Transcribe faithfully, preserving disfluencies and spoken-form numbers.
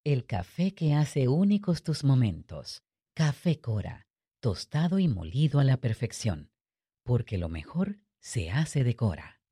El café que hace únicos tus momentos. Café Cora, tostado y molido a la perfección, porque lo mejor se hace de Cora.